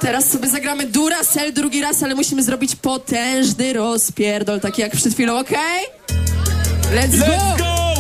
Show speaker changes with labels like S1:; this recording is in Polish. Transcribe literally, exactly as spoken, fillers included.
S1: Teraz sobie zagramy Duracell drugi raz, ale musimy zrobić potężny rozpierdol, taki jak przed chwilą, okej? Okay? Let's,
S2: Let's go!